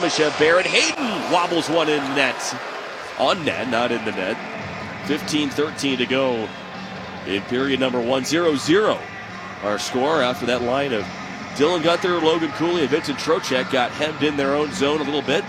Simashev. Barrett Hayton wobbles one in net. On net, not in the net. 15-13 to go in period number 1. 0-0 our score after that line of Dylan Guenther, Logan Cooley, and Vincent Trocheck got hemmed in their own zone a little bit.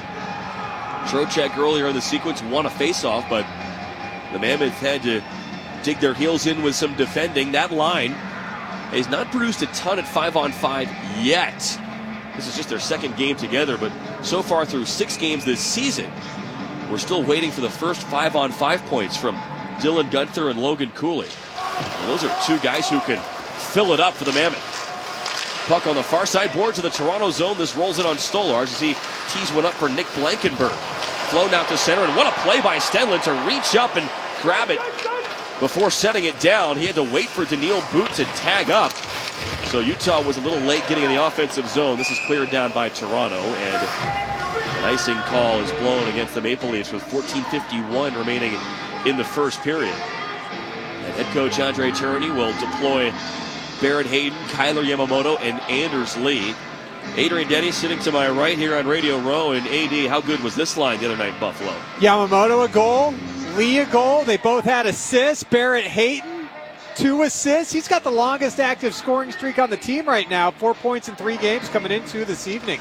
Trocheck earlier in the sequence won a faceoff, but the Mammoth had to dig their heels in with some defending. That line has not produced a ton at 5-on-5 yet. This is just their second game together, but so far through 6 games this season, we're still waiting for the first 5-on-5 points from Dylan Guenther and Logan Cooley. And those are two guys who can fill it up for the Mammoth. Puck on the far side boards of the Toronto zone. This rolls it on Stolars as he tees one up for Nick Blankenberg. Flown out to center, and what a play by Stenlund to reach up and grab it before setting it down. He had to wait for Daniil Boot to tag up. So Utah was a little late getting in the offensive zone. This is cleared down by Toronto, and an icing call is blown against the Maple Leafs with 14:51 remaining in the first period. And head coach Andre Tourigny will deploy Barrett Hayton, Kyler Yamamoto, and Anders Lee. Adrian Denny sitting to my right here on Radio Row. And AD, how good was this line the other night in Buffalo? Yamamoto a goal, Lee a goal. They both had assists. Barrett Hayton, 2 assists. He's got the longest active scoring streak on the team right now. 4 points in 3 games coming into this evening.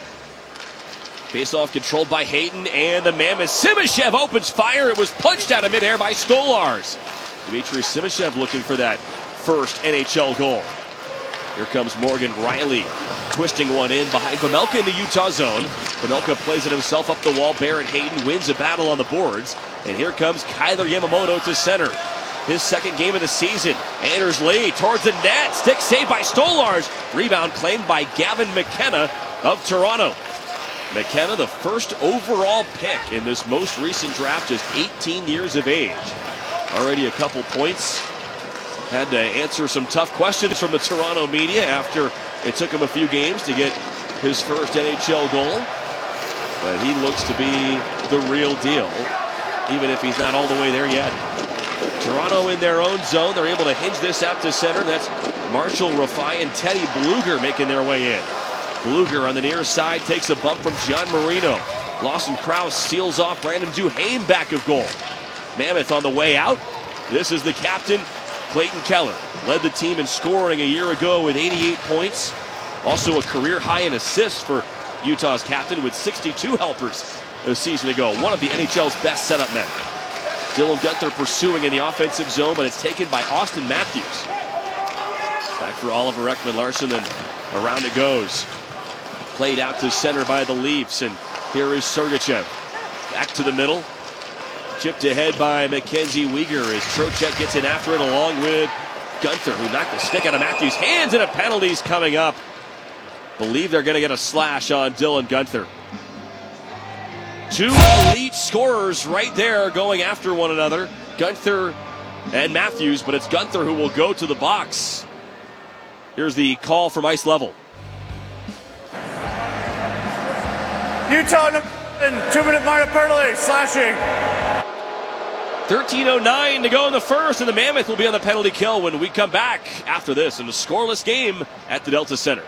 Faceoff controlled by Hayton, and the Mammoth. Simashev opens fire. It was punched out of midair by Stolars. Dmitry Simashev looking for that first NHL goal. Here comes Morgan Riley, twisting one in behind Pamelka in the Utah zone. Pamelka plays it himself up the wall. Barrett Hayton wins a battle on the boards. And here comes Kyler Yamamoto to center. His second game of the season. Anders Lee towards the net. Stick saved by Stolars. Rebound claimed by Gavin McKenna of Toronto. McKenna, the first overall pick in this most recent draft, just 18 years of age. Already a couple points. Had to answer some tough questions from the Toronto media after it took him a few games to get his first NHL goal. But he looks to be the real deal, even if he's not all the way there yet. Toronto in their own zone. They're able to hinge this out to center. That's Marshall Rafai and Teddy Bluger making their way in. Bluger on the near side takes a bump from John Marino. Lawson Krause seals off Brandon Duhaime back of goal. Mammoth on the way out. This is the captain, Clayton Keller. Led the team in scoring a year ago with 88 points. Also a career high in assists for Utah's captain with 62 helpers a season ago. One of the NHL's best setup men. Dylan Guenther pursuing in the offensive zone, but it's taken by Austin Matthews. Back for Oliver Ekman-Larsson, and around it goes. Played out to center by the Leafs, and here is Sergachev. Back to the middle. Chipped ahead by Mackenzie Weegar as Trocheck gets in after it along with Guenther, who knocked the stick out of Matthews' hands, and a penalty's coming up. Believe they're going to get a slash on Dylan Guenther. Two elite scorers right there going after one another, Guenther and Matthews, but it's Guenther who will go to the box. Here's the call from ice level. Utah, 2-minute minor penalty, slashing. 13:09 to go in the first, and the Mammoth will be on the penalty kill when we come back after this in a scoreless game at the Delta Center.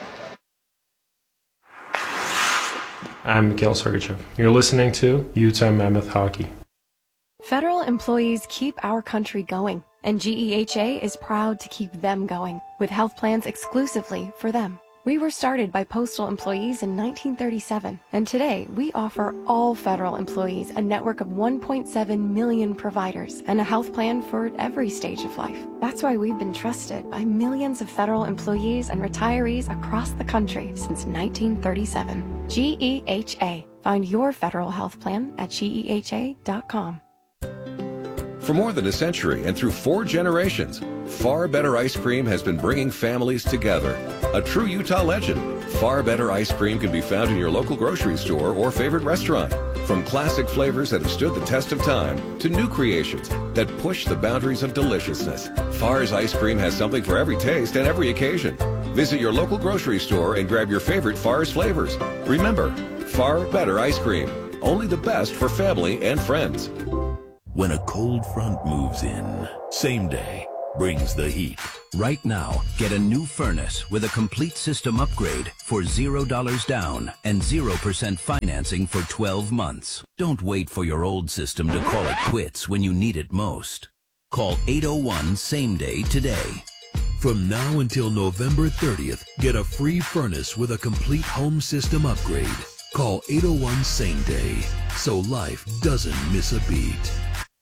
I'm Mikhail Sergachev. You're listening to Utah Mammoth Hockey. Federal employees keep our country going, and GEHA is proud to keep them going with health plans exclusively for them. We were started by postal employees in 1937, and today we offer all federal employees a network of 1.7 million providers and a health plan for every stage of life. That's why we've been trusted by millions of federal employees and retirees across the country since 1937. GEHA. Find your federal health plan at GEHA.com. For more than a century and through 4 generations, Far Better Ice Cream has been bringing families together. A true Utah legend, Far Better Ice Cream can be found in your local grocery store or favorite restaurant. From classic flavors that have stood the test of time to new creations that push the boundaries of deliciousness, Far's Ice Cream has something for every taste and every occasion. Visit your local grocery store and grab your favorite Far's flavors. Remember, Far Better Ice Cream. Only the best for family and friends. When a cold front moves in, same day, brings the heat. Right now, get a new furnace with a complete system upgrade for $0 down and 0% financing for 12 months. Don't wait for your old system to call it quits when you need it most. Call 801 Same Day today. From now until November 30th, get a free furnace with a complete home system upgrade. Call 801 Same Day so life doesn't miss a beat.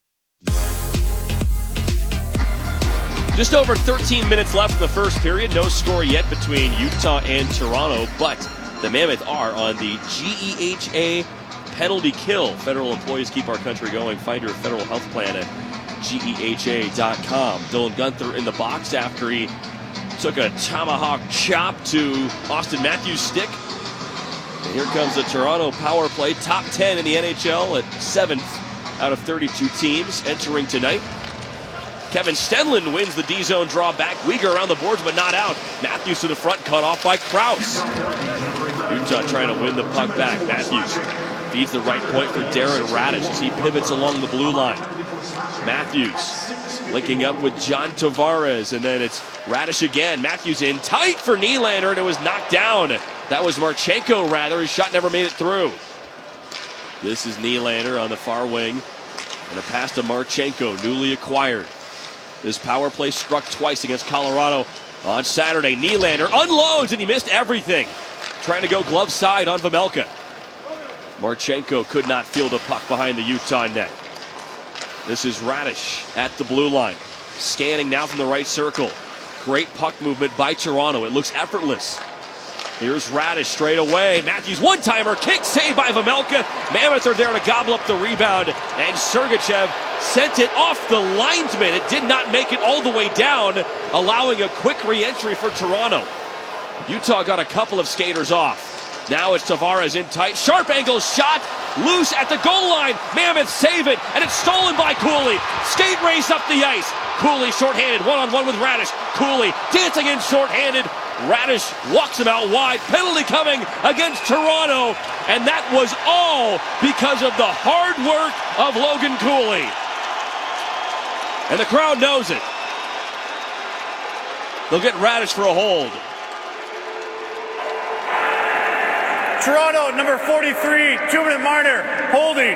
Just over 13 minutes left in the first period. No score yet between Utah and Toronto, but the Mammoth are on the GEHA penalty kill. Federal employees keep our country going. Find your federal health plan at GEHA.com. Dylan Guenther in the box after he took a tomahawk chop to Austin Matthews' stick. And here comes the Toronto power play. Top 10 in the NHL at 7th out of 32 teams entering tonight. Kevin Stenlund wins the D-zone draw back. Uyghur around the boards, but not out. Matthews to the front, cut off by Krause. Utah trying to win the puck back. Matthews feeds the right point for Darren Raddysh as he pivots along the blue line. Matthews linking up with John Tavares, and then it's Raddysh again. Matthews in tight for Nylander, and it was knocked down. That was Marchenko, rather. His shot never made it through. This is Nylander on the far wing, and a pass to Marchenko, newly acquired. This power play struck twice against Colorado on Saturday. Nylander unloads, and he missed everything. Trying to go glove side on Vejmelka. Marchenko could not field a puck behind the Utah net. This is Raddysh at the blue line. Scanning now from the right circle. Great puck movement by Toronto. It looks effortless. Here's Raddysh straight away. Matthews one-timer, kick saved by Vejmelka. Mammoth are there to gobble up the rebound, and Sergachev sent it off the linesman. It did not make it all the way down, allowing a quick re-entry for Toronto. Utah got a couple of skaters off. Now it's Tavares in tight. Sharp angle shot, loose at the goal line. Mammoth save it, and it's stolen by Cooley. Skate race up the ice. Cooley shorthanded, one-on-one with Raddysh. Cooley dancing in shorthanded. Raddysh walks him out wide. Penalty coming against Toronto, and that was all because of the hard work of Logan Cooley. And the crowd knows it. They'll get Raddysh for a hold. Toronto, number 43, 2-minute minor, holding.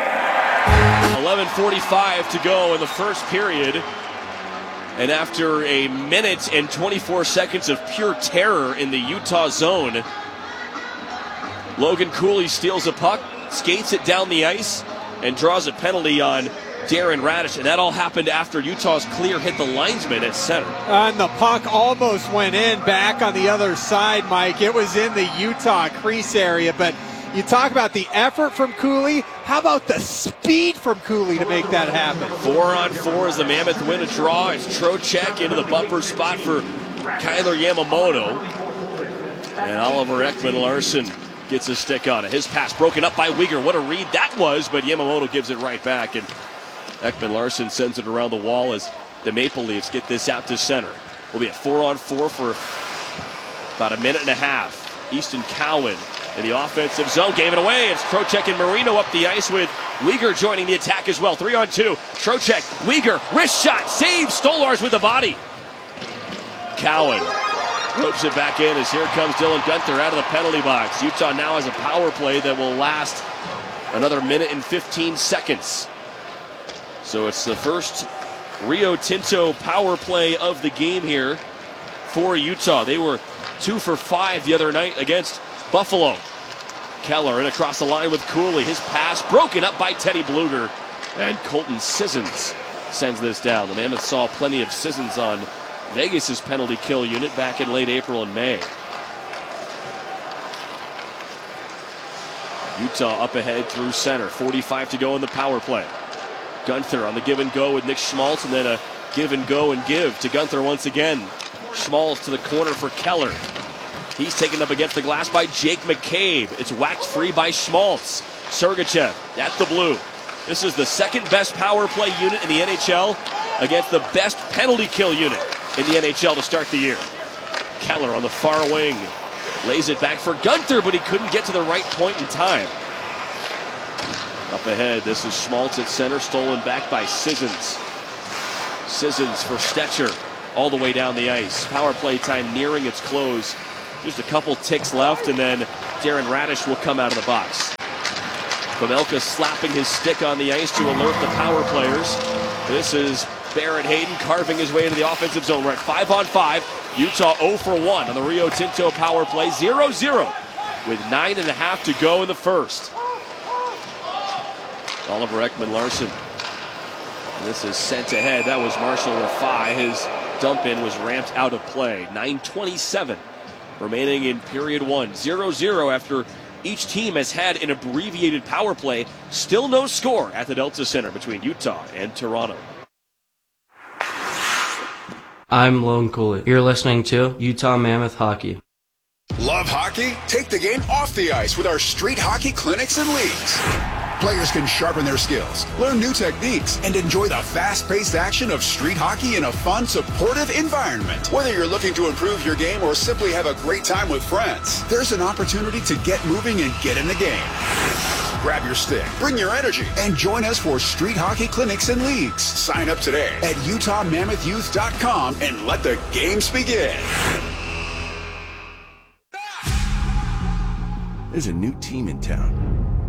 11:45 to go in the first period. And after a minute and 24 seconds of pure terror in the Utah zone, Logan Cooley steals a puck, skates it down the ice, and draws a penalty on Darren Raddysh. And that all happened after Utah's clear hit the linesman at center. And the puck almost went in back on the other side, Mike. It was in the Utah crease area, but you talk about the effort from Cooley. How about the speed from Cooley to make that happen? 4-on-4 as the Mammoth win a draw. It's Trocheck into the bumper spot for Kyler Yamamoto. And Oliver Ekman-Larsson gets a stick on it. His pass broken up by Uyghur. What a read that was, but Yamamoto gives it right back. And Ekman-Larsson sends it around the wall as the Maple Leafs get this out to center. We'll be at 4-on-4 for about a minute and a half. Easton Cowan in the offensive zone, gave it away. It's Trocheck and Marino up the ice with Uyghur joining the attack as well. 3-on-2. Trocheck, Uyghur, wrist shot, save. Stolarz with the body. Cowan ropes it back in as here comes Dylan Guenther out of the penalty box. Utah now has a power play that will last another minute and 15 seconds. So it's the first Rio Tinto power play of the game here for Utah. They were 2 for 5 the other night against Buffalo. Keller in across the line with Cooley. His pass broken up by Teddy Bluger. And Colton Sissons sends this down. The Mammoth saw plenty of Sissons on Vegas's penalty kill unit back in late April and May. Utah up ahead through center. 45 to go in the power play. Guenther on the give and go with Nick Schmaltz, and then a give and go and give to Guenther once again. Schmaltz to the corner for Keller. He's taken up against the glass by Jake McCabe. It's whacked free by Schmaltz. Sergachev at the blue. This is the second best power play unit in the NHL against the best penalty kill unit in the NHL to start the year. Keller on the far wing. Lays it back for Guenther, but he couldn't get to the right point in time. Up ahead, this is Schmaltz at center, stolen back by Sissons. Sissons for Stetcher all the way down the ice. Power play time nearing its close. Just a couple ticks left, and then Darren Radish will come out of the box. Pamelka slapping his stick on the ice to alert the power players. This is Barrett Hayton carving his way into the offensive zone. We're at 5-on-5. Utah 0 for 1 on the Rio Tinto power play. 0-0 with 9.5 to go in the first. Oliver Ekman-Larsson. This is sent ahead. That was Marshall Rafai. His dump in was ramped out of play. 9:27 remaining in period 1. 0-0 after each team has had an abbreviated power play. Still no score at the Delta Center between Utah and Toronto. I'm Lone Cooley. You're listening to Utah Mammoth Hockey. Love hockey? Take the game off the ice with our street hockey clinics and leagues. Players can sharpen their skills, learn new techniques, and enjoy the fast-paced action of street hockey in a fun, supportive environment. Whether you're looking to improve your game or simply have a great time with friends, there's an opportunity to get moving and get in the game. Grab your stick, bring your energy, and join us for street hockey clinics and leagues. Sign up today at UtahMammothYouth.com and let the games begin. There's a new team in town.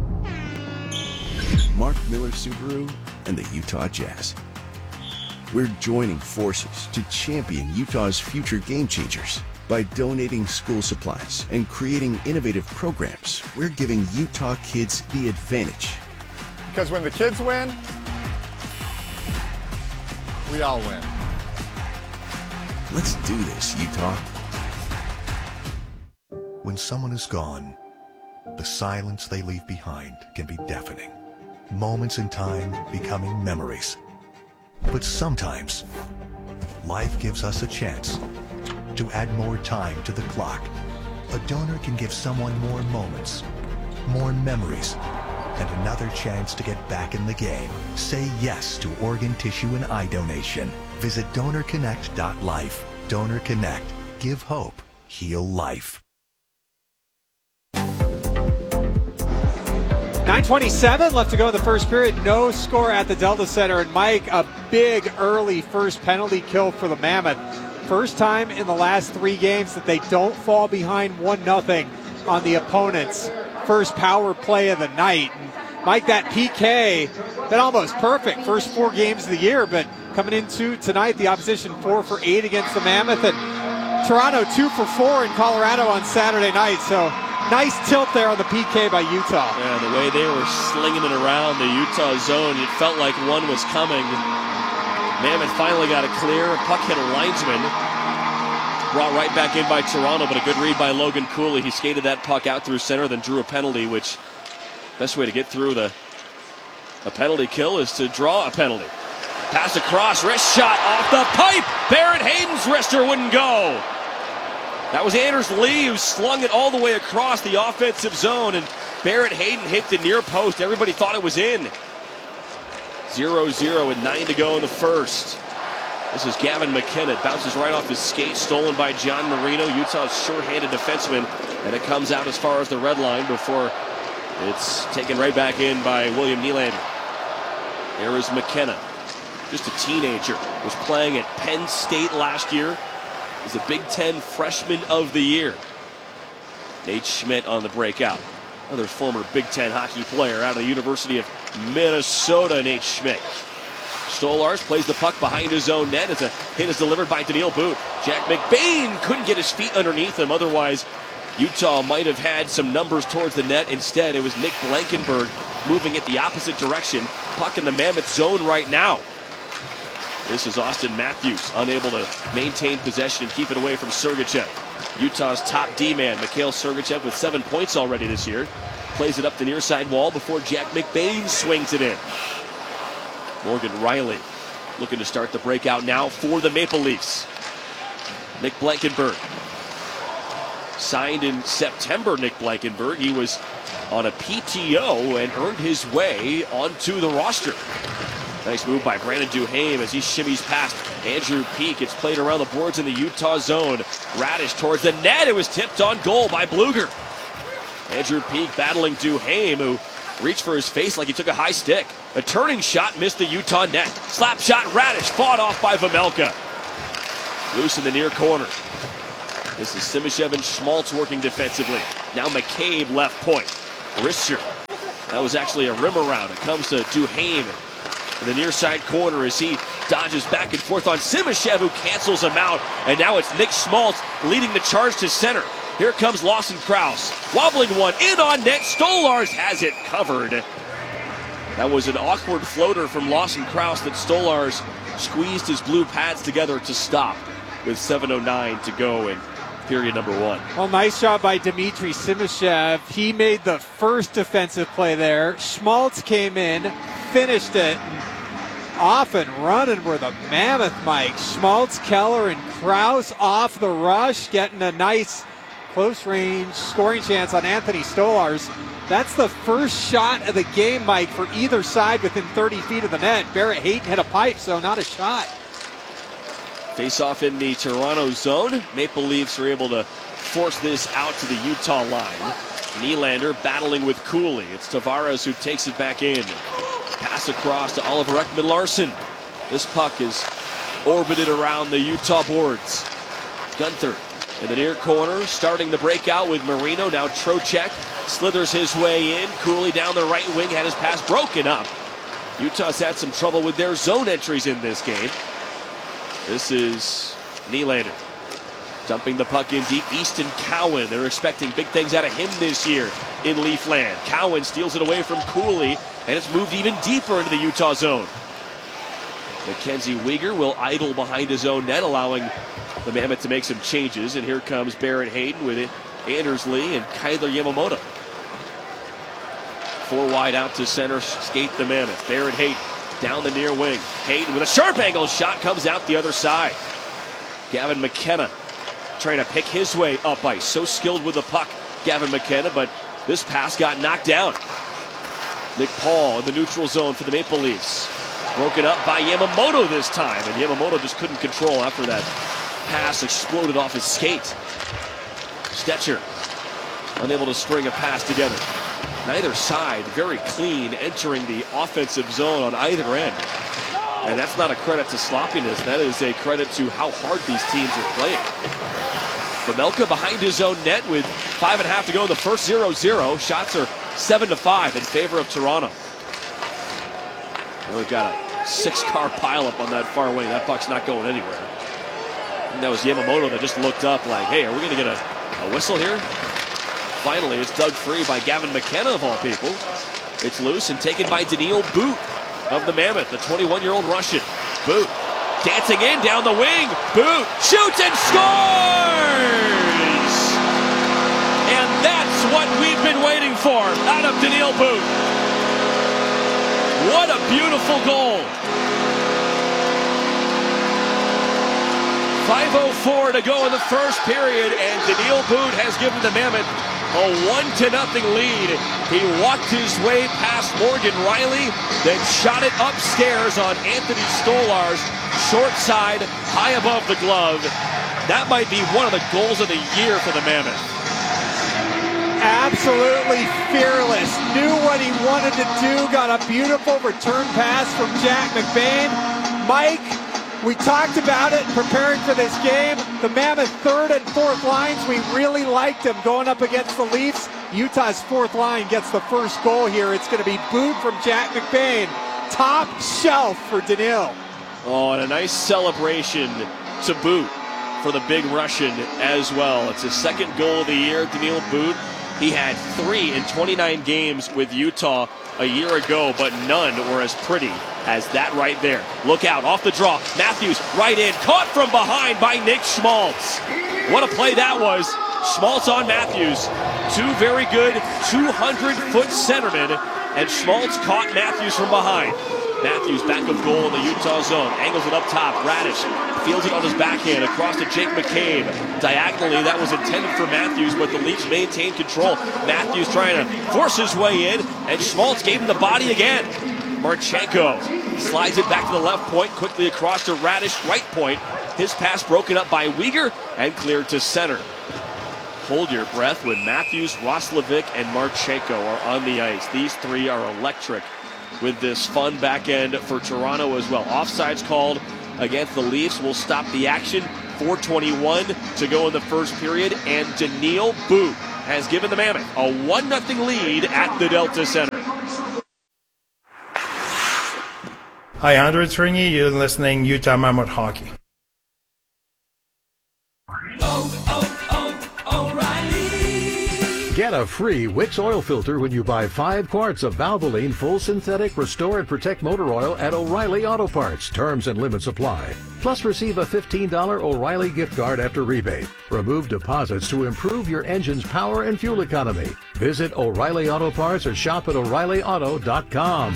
Mark Miller Subaru and the Utah Jazz. We're joining forces to champion Utah's future game changers. By donating school supplies and creating innovative programs, we're giving Utah kids the advantage. Because when the kids win, we all win. Let's do this, Utah. When someone is gone, the silence they leave behind can be deafening. Moments in time becoming memories. But sometimes, life gives us a chance to add more time to the clock. A donor can give someone more moments, more memories, and another chance to get back in the game. Say yes to organ, tissue, and eye donation. Visit DonorConnect.life. Donor Connect. Give hope. Heal life. 9:27 left to go in the first period. No score at the Delta Center. And Mike, a big early first penalty kill for the Mammoth. First time in the last 3 games that they don't fall behind 1-0 on the opponent's first power play of the night. And Mike, that PK, been almost perfect. First 4 games of the year, but coming into tonight, the opposition 4 for 8 against the Mammoth. And Toronto 2 for 4 in Colorado on Saturday night. So nice tilt there on the PK by Utah. Yeah, the way they were slinging it around the Utah zone, it felt like one was coming. Mammoth finally got it clear. Puck hit a linesman. Brought right back in by Toronto, but a good read by Logan Cooley. He skated that puck out through center, then drew a penalty, which best way to get through a penalty kill is to draw a penalty. Pass across, wrist shot off the pipe. Barrett Hayden's wrister wouldn't go. That was Anders Lee who slung it all the way across the offensive zone, and Barrett Hayden hit the near post. Everybody thought it was in. 0-0 with 9 to go in the first. This is Gavin McKenna. It bounces right off his skate, stolen by John Marino, Utah's short-handed defenseman, and it comes out as far as the red line before it's taken right back in by William Nylander. There is McKenna, just a teenager, was playing at Penn State last year. He's the Big Ten Freshman of the Year. Nate Schmidt on the breakout. Another former Big Ten hockey player out of the University of Minnesota, Nate Schmidt. Stolars plays the puck behind his own net as a hit is delivered by Daniil Boot. Jack McBain couldn't get his feet underneath him. Otherwise, Utah might have had some numbers towards the net. Instead, it was Nick Blankenberg moving it the opposite direction. Puck in the Mammoth zone right now. This is Austin Matthews, unable to maintain possession and keep it away from Sergachev. Utah's top D-man, Mikhail Sergachev, with 7 points already this year. Plays it up the near side wall before Jack McBain swings it in. Morgan Riley looking to start the breakout now for the Maple Leafs. Nick Blankenberg. Signed in September, Nick Blankenberg. He was on a PTO and earned his way onto the roster. Nice move by Brandon Duhaime as he shimmies past Andrew Peeke. It's played around the boards in the Utah zone. Radish towards the net. It was tipped on goal by Bluger. Andrew Peeke battling Duhaime, who Reached for his face like he took a high stick. A turning shot missed the Utah net. Slap shot, Radish fought off by Vejmelka. Loose in the near corner. This is Simashev and Schmaltz working defensively. Now McCabe left point. Rischer. That was actually a rim around. It comes to Duhaime in the near side corner as he dodges back and forth on Simashev, who cancels him out. And now it's Nick Schmaltz leading the charge to center. Here comes Lawson Krause. Wobbling one in on net. Stolars has it covered. That was an awkward floater from Lawson Krause that Stolars squeezed his blue pads together to stop with 7:09 to go in period number 1. Well, nice job by Dmitry Simashev. He made the first defensive play there. Schmaltz came in, finished it. Off and running were the Mammoth Mike. Schmaltz, Keller, and Krause off the rush, getting a nice close-range scoring chance on Anthony Stolars. That's the first shot of the game, Mike, for either side within 30 feet of the net. Barrett Hayton hit a pipe, so not a shot. Face-off in the Toronto zone. Maple Leafs are able to force this out to the Utah line. Nylander battling with Cooley. It's Tavares who takes it back in. Pass across to Oliver Ekman-Larsson. This puck is orbited around the Utah boards. Gunther in the near corner, starting the breakout with Marino. Now Trocheck slithers his way in. Cooley down the right wing, had his pass broken up. Utah's had some trouble with their zone entries in this game. This is Nylander dumping the puck in deep. Easton Cowan, they're expecting big things out of him this year in Leafland. Cowan steals it away from Cooley, and it's moved even deeper into the Utah zone. Mackenzie Weegar will idle behind his own net, allowing the Mammoth to make some changes. And here comes Barrett Hayton with it. Andersley and Kyler Yamamoto. 4 wide out to center, skate the Mammoth. Barrett Hayton down the near wing. Hayton with a sharp angle shot comes out the other side. Gavin McKenna trying to pick his way up ice. So skilled with the puck, Gavin McKenna, but this pass got knocked down. Nick Paul in the neutral zone for the Maple Leafs. Broken up by Yamamoto this time, and Yamamoto just couldn't control after that pass exploded off his skate. Stetcher unable to string a pass together. Neither side very clean entering the offensive zone on either end. And that's not a credit to sloppiness. That is a credit to how hard these teams are playing. Vejmelka behind his own net with 5.5 to go in the first 0-0. Shots are 7-5 in favor of Toronto. Well, we've got a 6-car pileup on that far wing. That puck's not going anywhere. And that was Yamamoto that just looked up like, hey, are we going to get a whistle here? Finally, it's dug free by Gavin McKenna, of all people. It's loose and taken by Daniil Boot of the Mammoth, the 21-year-old Russian. Boot dancing in down the wing. Boot shoots and scores! And that's what we've been waiting for out of Daniil Boot. What a beautiful goal. 5:04 to go in the first period, and Daniil Boot has given the Mammoth a 1-0 lead. He walked his way past Morgan Riley, then shot it upstairs on Anthony Stolars, short side, high above the glove. That might be one of the goals of the year for the Mammoth. Absolutely fearless. Knew what he wanted to do. Got a beautiful return pass from Jack McBain. Mike, we talked about it preparing for this game. The Mammoth third and fourth lines, we really liked them going up against the Leafs. Utah's fourth line gets the first goal here. It's going to be Boot from Jack McBain. Top shelf for Daniil. Oh, and a nice celebration to Boot for the big Russian as well. It's his second goal of the year, Daniil Boot. He had 3 in 29 games with Utah a year ago, but none were as pretty as that right there. Look out, off the draw. Matthews right in, caught from behind by Nick Schmaltz. What a play that was. Schmaltz on Matthews. 2 very good 200-foot centermen, and Schmaltz caught Matthews from behind. Matthews back of goal in the Utah zone. Angles it up top. Radish fields it on his backhand across to Jake McCabe. Diagonally, that was intended for Matthews, but the Leafs maintained control. Matthews trying to force his way in, and Schmaltz gave him the body again. Marchenko slides it back to the left point, quickly across to Radish, right point. His pass broken up by Weegar and cleared to center. hold your breath when Matthews, Roslovic, and Marchenko are on the ice. These three are electric with this fun back end for Toronto as well. Offsides called against the Leafs will stop the action. 4:21 to go in the first period, and Daniil Boot has given the Mammoth a 1-0 lead at the Delta Center. Hi, Andre Tringy. You're listening Utah Mammoth Hockey. Get a free Wix oil filter when you buy 5 quarts of Valvoline Full Synthetic Restore and Protect Motor Oil at O'Reilly Auto Parts. Terms and limits apply. Plus receive a $15 O'Reilly gift card after rebate. Remove deposits to improve your engine's power and fuel economy. Visit O'Reilly Auto Parts or shop at O'ReillyAuto.com.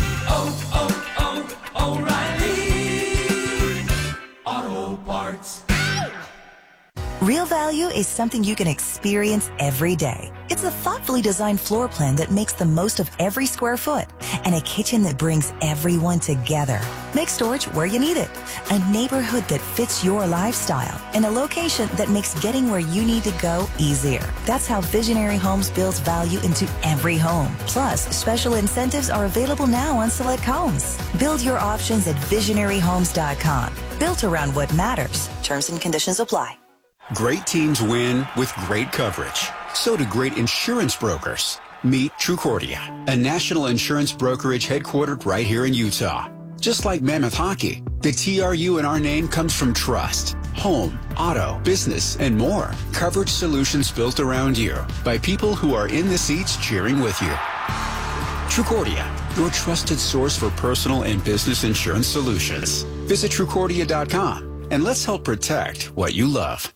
O'Reilly Auto Parts. Real value is something you can experience every day. It's a thoughtfully designed floor plan that makes the most of every square foot and a kitchen that brings everyone together. Make storage where you need it. A neighborhood that fits your lifestyle and a location that makes getting where you need to go easier. That's how Visionary Homes builds value into every home. Plus, special incentives are available now on select homes. Build your options at visionaryhomes.com. Built around what matters. Terms and conditions apply. Great teams win with great coverage. So do great insurance brokers. Meet Trucordia, a national insurance brokerage headquartered right here in Utah. Just like Mammoth Hockey, the TRU in our name comes from trust, home, auto, business, and more. Coverage solutions built around you by people who are in the seats cheering with you. Trucordia, your trusted source for personal and business insurance solutions. Visit Trucordia.com and let's help protect what you love.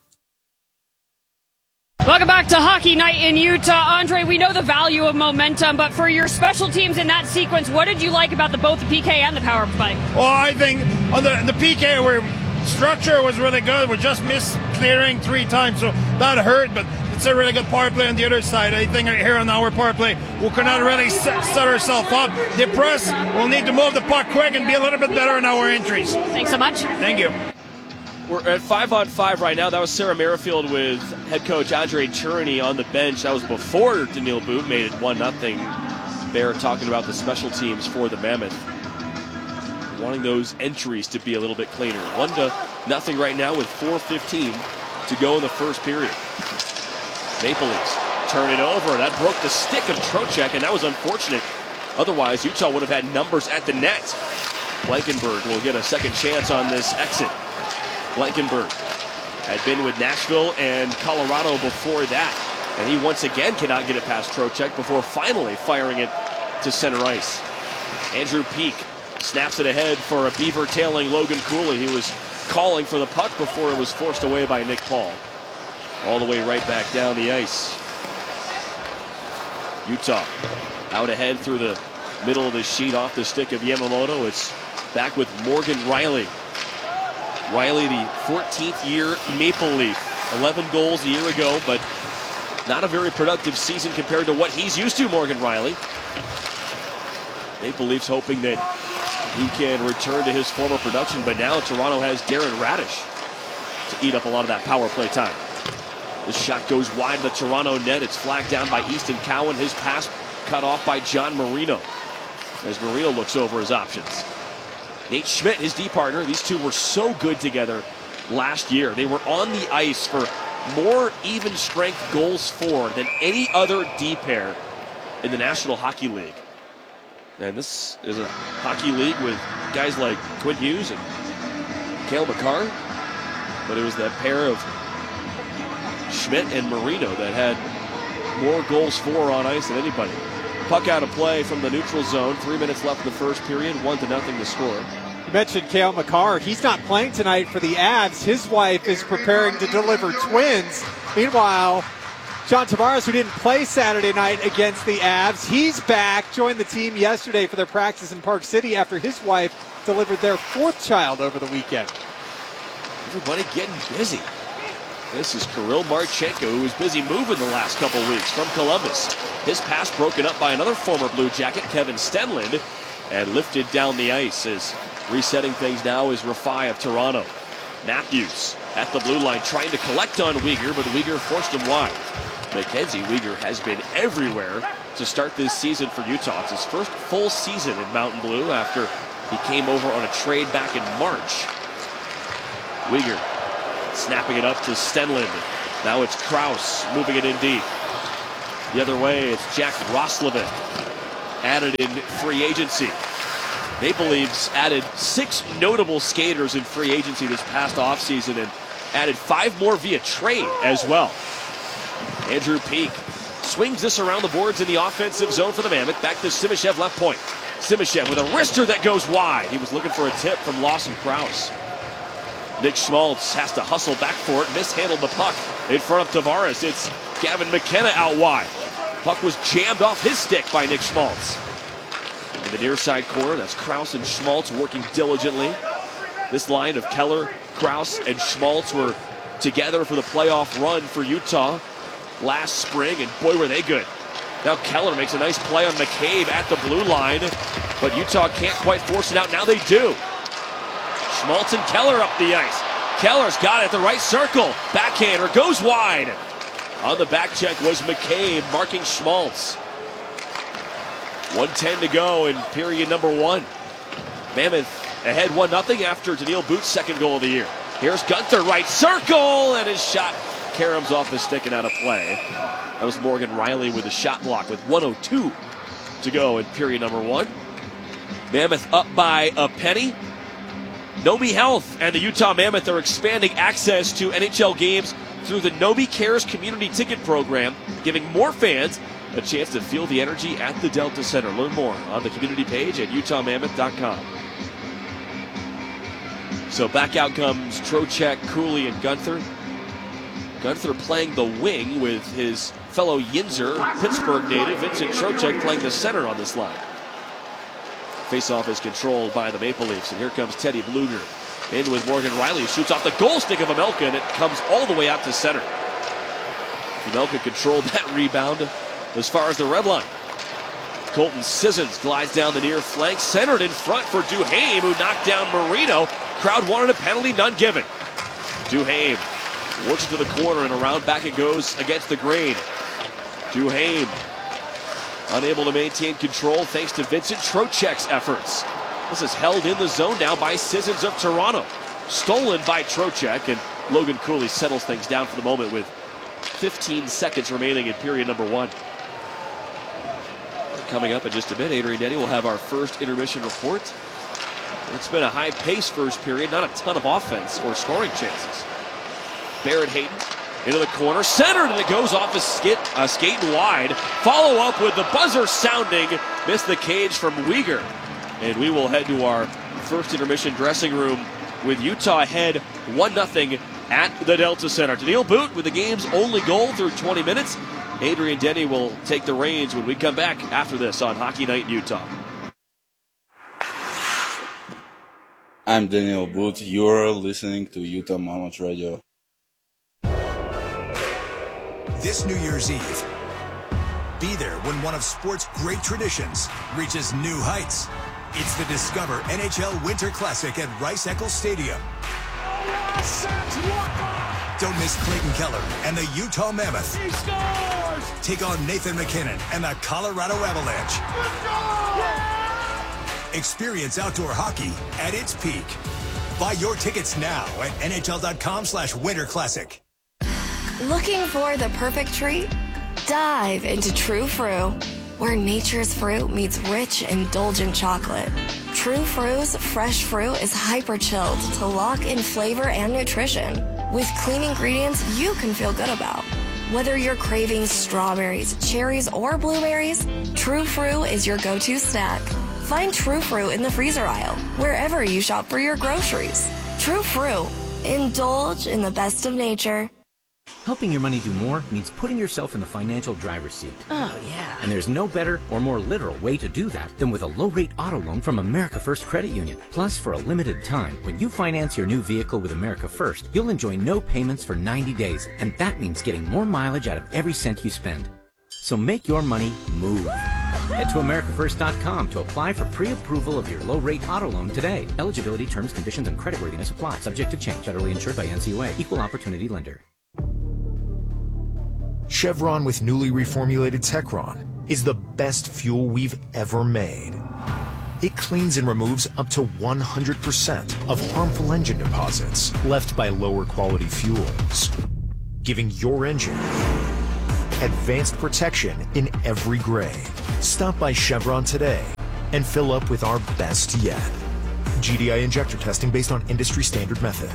Welcome back to Hockey Night in Utah. Andre, we know the value of momentum, but for your special teams in that sequence, what did you like about both the PK and the power play? Well, I think on the PK, where structure was really good. We just missed clearing 3 times, so that hurt, but it's a really good power play on the other side. I think here on our power play, we could not really set ourselves up. The press will need to move the puck quick and be a little bit better in our entries. Thanks so much. Thank you. We're at 5-on-5 right now. That was Sarah Merrifield with head coach Andre Tourigny on the bench. That was before Daniil Boot made it 1-0. Bear talking about the special teams for the Mammoth, wanting those entries to be a little bit cleaner. 1-0 right now with 4:15 to go in the first period. Maple Leafs turn it over. That broke the stick of Trocheck, and that was unfortunate. Otherwise, Utah would have had numbers at the net. Blankenburg will get a second chance on this exit. Blankenburg had been with Nashville and Colorado before that, and he once again cannot get it past Trocheck before finally firing it to center ice. Andrew Peak snaps it ahead for a Beaver tailing Logan Cooley. He was calling for the puck before it was forced away by Nick Paul. All the way right back down the ice. Utah out ahead through the middle of the sheet off the stick of Yamamoto. It's back with Morgan Riley. Riley, the 14th year Maple Leaf. 11 goals a year ago, but not a very productive season compared to what he's used to, Morgan Riley. Maple Leafs hoping that he can return to his former production, but now Toronto has Darren Radish to eat up a lot of that power play time. This shot goes wide of the Toronto net. It's flagged down by Easton Cowan. His pass cut off by John Marino as Marino looks over his options. Nate Schmidt, his D partner, these two were so good together last year. They were on the ice for more even strength goals for than any other D pair in the National Hockey League. And this is a hockey league with guys like Quinn Hughes and Cale Makar, but it was that pair of Schmidt and Marino that had more goals for on ice than anybody. Puck out of play from the neutral zone. 3 minutes left in the first period. 1-0 to score. You mentioned Cale Makar. He's not playing tonight for the Avs. His wife is preparing to deliver twins. Meanwhile, John Tavares, who didn't play Saturday night against the Avs, he's back. Joined the team yesterday for their practice in Park City after his wife delivered their 4th child over the weekend. Everybody getting busy. This is Kirill Marchenko, who was busy moving the last couple weeks from Columbus. His pass broken up by another former Blue Jacket, Kevin Stenlund, and lifted down the ice. As resetting things now is Rafai of Toronto. Matthews at the blue line trying to collect on Weegar, but Weegar forced him wide. Mackenzie Weegar has been everywhere to start this season for Utah. It's his first full season in Mountain Blue after he came over on a trade back in March. Weegar snapping it up to Stenlund. Now it's Kraus moving it in deep. The other way, it's Jack Roslovic, added in free agency. Maple Leafs added 6 notable skaters in free agency this past offseason and added 5 more via trade as well. Andrew Peak swings this around the boards in the offensive zone for the Mammoth. Back to Simashev left point. Simashev with a wrister that goes wide. He was looking for a tip from Lawson Krause. Nick Schmaltz has to hustle back for it. Mishandled the puck in front of Tavares. It's Gavin McKenna out wide. Puck was jammed off his stick by Nick Schmaltz. In the near side corner, that's Krause and Schmaltz working diligently. This line of Keller, Krause, and Schmaltz were together for the playoff run for Utah last spring, and boy, were they good. Now Keller makes a nice play on McCabe at the blue line, but Utah can't quite force it out. Now they do. Schmaltz and Keller up the ice. Keller's got it at the right circle. Backhander goes wide. On the back check was McCabe marking Schmaltz. 1:10 to go in period number 1. Mammoth ahead 1-0 after Daniil Booth's second goal of the year. Here's Gunther, right circle, and his shot caroms off the stick and out of play. That was Morgan Riley with a shot block with 1:02 to go in period number 1. Mammoth up by a penny. Nobi Health and the Utah Mammoth are expanding access to NHL games through the Nobi Cares community ticket program, giving more fans a chance to feel the energy at the Delta Center. Learn more on the community page at utahmammoth.com. So back out comes Trocheck, Cooley, and Gunther. Gunther playing the wing with his fellow Yinzer, Pittsburgh native Vincent Trocheck playing the center on this line. Faceoff is controlled by the Maple Leafs, and here comes Teddy Bluger. In with Morgan Riley, shoots off the goal stick of Amelka, and it comes all the way out to center. Amelka controlled that rebound as far as the red line. Colton Sissons glides down the near flank, centered in front for Duhaime, who knocked down Marino. Crowd wanted a penalty, none given. Duhaime works it to the corner, and around back it goes against the grain. Duhaime unable to maintain control thanks to Vincent Trocheck's efforts. This is held in the zone now by Sissons of Toronto. Stolen by Trocheck, and Logan Cooley settles things down for the moment with 15 seconds remaining in period number 1. Coming up in just a bit, Adrian Denny will have our first intermission report. It's been a high-paced first period, not a ton of offense or scoring chances. Barrett Hayton into the corner, centered, and it goes off a skating wide. Follow up with the buzzer sounding, missed the cage from Weegar. And we will head to our first intermission dressing room with Utah ahead 1-0 at the Delta Center. Daniil Booth with the game's only goal through 20 minutes. Adrian Denny will take the reins when we come back after this on Hockey Night in Utah. I'm Daniil Booth. You're listening to Utah Mammoth Radio. This New Year's Eve, be there when one of sport's great traditions reaches new heights. It's the Discover NHL Winter Classic at Rice-Eccles Stadium. Don't miss Clayton Keller and the Utah Mammoth. He scores! Take on Nathan McKinnon and the Colorado Avalanche. Experience outdoor hockey at its peak. Buy your tickets now at NHL.com/Winter Classic. Looking for the perfect treat? Dive into True Fru, where nature's fruit meets rich, indulgent chocolate. True Fru's fresh fruit is hyper-chilled to lock in flavor and nutrition, with clean ingredients you can feel good about. Whether you're craving strawberries, cherries, or blueberries, True Fru is your go-to snack. Find True Fru in the freezer aisle, wherever you shop for your groceries. True Fru. Indulge in the best of nature. Helping your money do more means putting yourself in the financial driver's seat. Oh, yeah. And there's no better or more literal way to do that than with a low-rate auto loan from America First Credit Union. Plus, for a limited time, when you finance your new vehicle with America First, you'll enjoy no payments for 90 days. And that means getting more mileage out of every cent you spend. So make your money move. Head to AmericaFirst.com to apply for pre-approval of your low-rate auto loan today. Eligibility, terms, conditions, and creditworthiness apply. Subject to change. Federally insured by NCUA. Equal opportunity lender. Chevron with newly reformulated Techron is the best fuel we've ever made. It cleans and removes up to 100% of harmful engine deposits left by lower quality fuels, giving your engine advanced protection in every grade. Stop by Chevron today and fill up with our best yet. GDI injector testing based on industry standard method.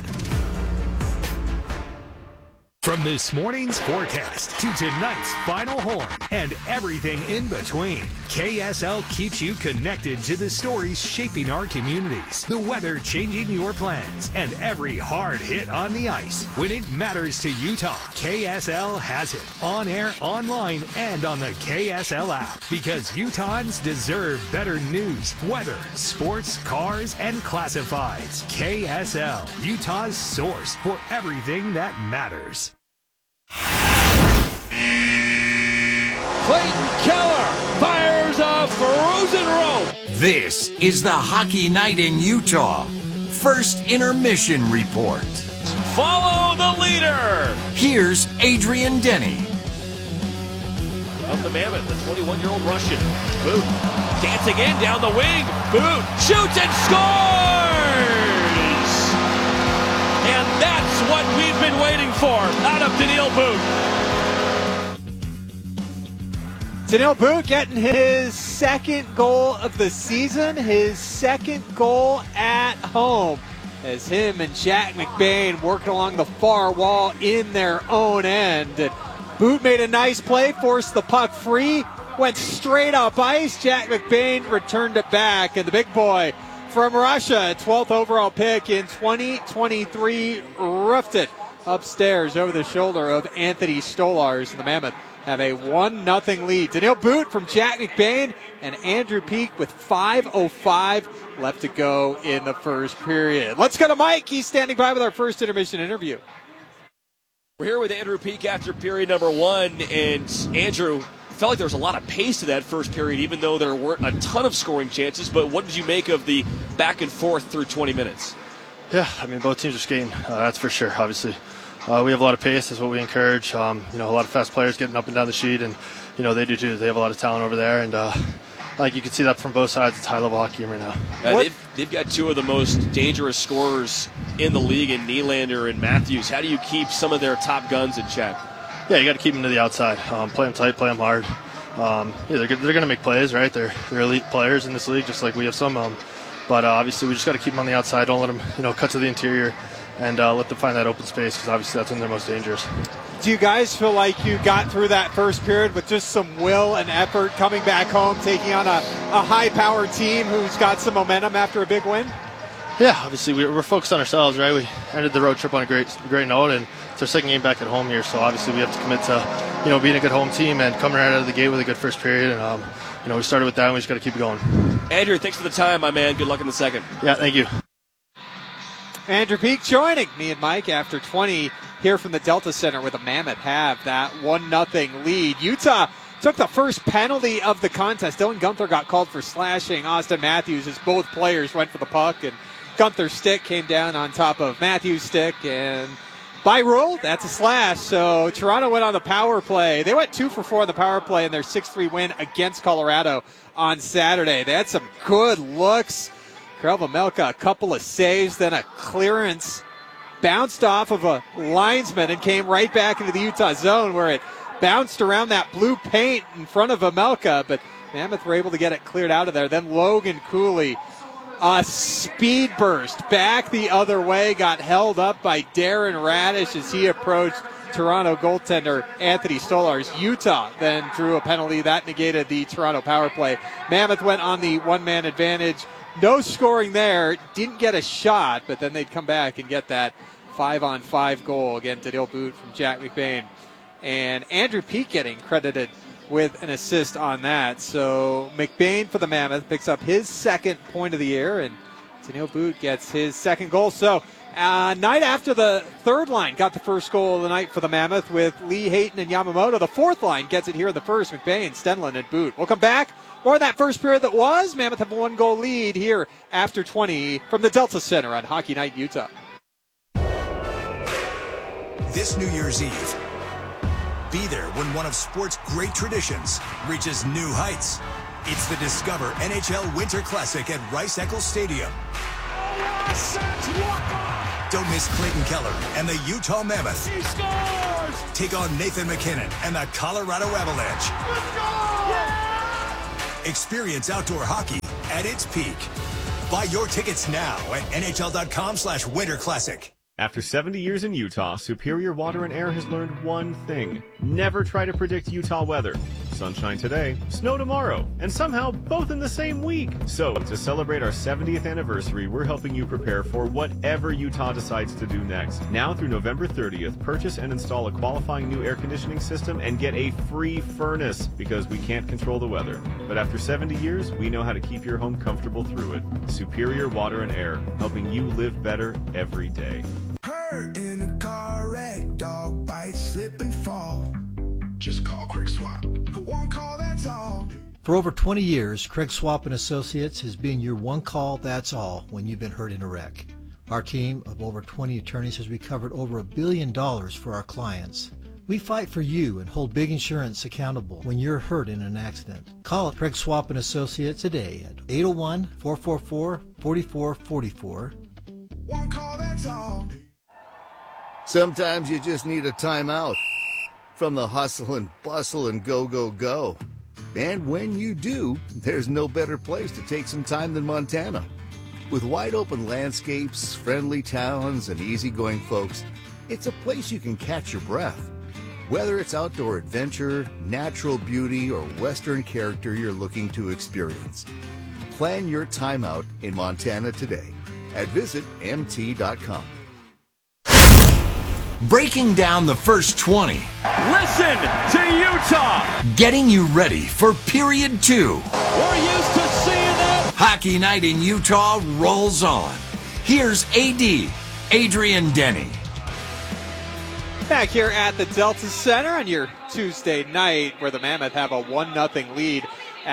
From this morning's forecast to tonight's final horn and everything in between, KSL keeps you connected to the stories shaping our communities, the weather changing your plans, and every hard hit on the ice. When it matters to Utah, KSL has it. On air, online, and on the KSL app. Because Utahns deserve better news, weather, sports, cars, and classifieds. KSL, Utah's source for everything that matters. Clayton Keller fires a frozen rope. This is the Hockey Night in Utah. First intermission report. Follow the leader. Here's Adrian Denny. Of the Mammoth, the 21-year-old Russian. Boot dancing in down the wing. Boot shoots and scores! And that's what we've been waiting for out of Daniil Boot. Daniil Boot getting his second goal of the season, his second goal at home, as him and Jack McBain working along the far wall in their own end. Boot made a nice play, forced the puck free, went straight up ice. Jack McBain returned it back, and the big boy from Russia, 12th overall pick in 2023, roughed it upstairs over the shoulder of Anthony Stolars, and the Mammoth have a 1-0 lead. Daniil Boot from Jack McBain and Andrew Peak with 5:05 left to go in the first period. Let's go to Mike. He's standing by with our first intermission interview. We're here with Andrew Peak after period number one, and Andrew, felt like there was a lot of pace to that first period, even though there weren't a ton of scoring chances. But what did you make of the back and forth through 20 minutes? Yeah, I mean, both teams are skating, that's for sure, obviously. We have a lot of pace, that's what we encourage. A lot of fast players getting up and down the sheet, and, they do too. They have a lot of talent over there, and you can see that from both sides. It's high-level hockey game right now. They've got two of the most dangerous scorers in the league in Nylander and Matthews. How do you keep some of their top guns in check? Yeah, you got to keep them to the outside. Play them tight, play them hard. They're going to make plays, right? They're elite players in this league, just like we have some of them. But obviously, we just got to keep them on the outside. Don't let them, cut to the interior, and let them find that open space, because obviously that's when they're most dangerous. Do you guys feel like you got through that first period with just some will and effort, coming back home, taking on a high-powered team who's got some momentum after a big win? Yeah, obviously we're focused on ourselves, right? We ended the road trip on a great note, and it's our second game back at home here, so obviously we have to commit to, being a good home team and coming right out of the gate with a good first period. And we started with that, and we just got to keep it going. Andrew, thanks for the time, my man. Good luck in the second. Yeah, thank you. Andrew Peak joining me and Mike after 20 here from the Delta Center, where the Mammoth have that 1-0 lead. Utah took the first penalty of the contest. Dylan Gunther got called for slashing Austin Matthews as both players went for the puck, and Gunther's stick came down on top of Matthews' stick, and by rule, that's a slash. So Toronto went on the power play. They went 2 for 4 on the power play in their 6-3 win against Colorado on Saturday. They had some good looks. Karel Vejmelka, a couple of saves, then a clearance bounced off of a linesman and came right back into the Utah zone, where it bounced around that blue paint in front of Vejmelka, but Mammoth were able to get it cleared out of there. Then Logan Cooley, a speed burst back the other way, got held up by Darren Radish as he approached Toronto goaltender Anthony Stolars. Utah then drew a penalty that negated the Toronto power play. Mammoth went on the one-man advantage. No scoring there, didn't get a shot, but then they'd come back and get that 5-on-5 goal. Again, Daniil Boot from Jack McBain. And Andrew Peak getting credited with an assist on that. So McBain for the Mammoth picks up his second point of the year, and Daniil Boot gets his second goal. So night after the third line got the first goal of the night for the Mammoth with Lee Hayton and Yamamoto. The fourth line gets it here in the first, McBain, Stenlund, and Boot. We'll come back. More of that first period that was. Mammoth have a 1-goal lead here after 20 from the Delta Center on Hockey Night Utah. This New Year's Eve, Be there when one of sport's great traditions reaches new heights. It's the Discover NHL Winter Classic at Rice-Eccles Stadium. Don't miss Clayton Keller and the Utah Mammoth. He scores! Take on Nathan McKinnon and the Colorado Avalanche. Experience outdoor hockey at its peak. Buy your tickets now at NHL.com/Winter Classic. After 70 years in Utah, Superior Water and Air has learned one thing. Never try to predict Utah weather. Sunshine today, snow tomorrow, and somehow both in the same week. So, to celebrate our 70th anniversary, we're helping you prepare for whatever Utah decides to do next. Now through November 30th, purchase and install a qualifying new air conditioning system and get a free furnace, because we can't control the weather. But after 70 years, we know how to keep your home comfortable through it. Superior Water and Air, helping you live better every day. Hurt in a car wreck, dog bite, slip and fall. Just call Craig Swap. One call, that's all. For over 20 years, Craig Swap & Associates has been your one call, that's all, when you've been hurt in a wreck. Our team of over 20 attorneys has recovered over $1 billion for our clients. We fight for you and hold big insurance accountable when you're hurt in an accident. Call Craig Swap & Associates today at 801-444-4444. One call, that's all. Sometimes you just need a timeout from the hustle and bustle and go, go, go. And when you do, there's no better place to take some time than Montana. With wide open landscapes, friendly towns, and easygoing folks, it's a place you can catch your breath. Whether it's outdoor adventure, natural beauty, or Western character you're looking to experience, plan your time out in Montana today at visitmt.com. Breaking down the first 20. Listen to Utah. Getting you ready for period 2. We're used to seeing it. Hockey Night in Utah rolls on. Here's AD, Adrian Denny. Back here at the Delta Center on your Tuesday night, where the Mammoth have a 1-0 lead